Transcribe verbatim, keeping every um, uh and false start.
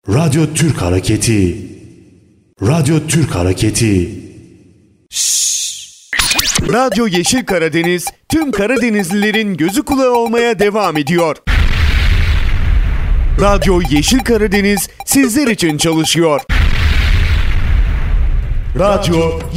Radyo Türk Hareketi. Radyo Türk Hareketi. Radyo Yeşil Karadeniz tüm Karadenizlilerin gözü kulağı olmaya devam ediyor. Radyo Yeşil Karadeniz sizler için çalışıyor. Radyo